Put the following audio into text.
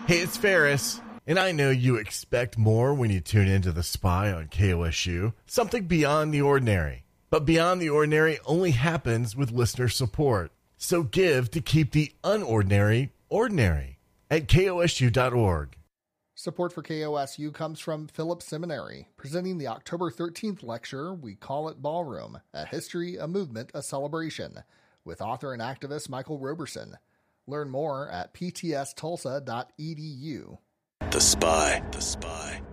Hey, it's Ferris, and I know you expect more when you tune into The Spy on KOSU. Something beyond the ordinary. But beyond the ordinary only happens with listener support. So give to keep the unordinary ordinary at kosu.org. Support for KOSU comes from Phillips Seminary, presenting the October 13th lecture, We Call It Ballroom, A History, a Movement, a Celebration, with author and activist Michael Roberson. Learn more at ptstulsa.edu. The Spy.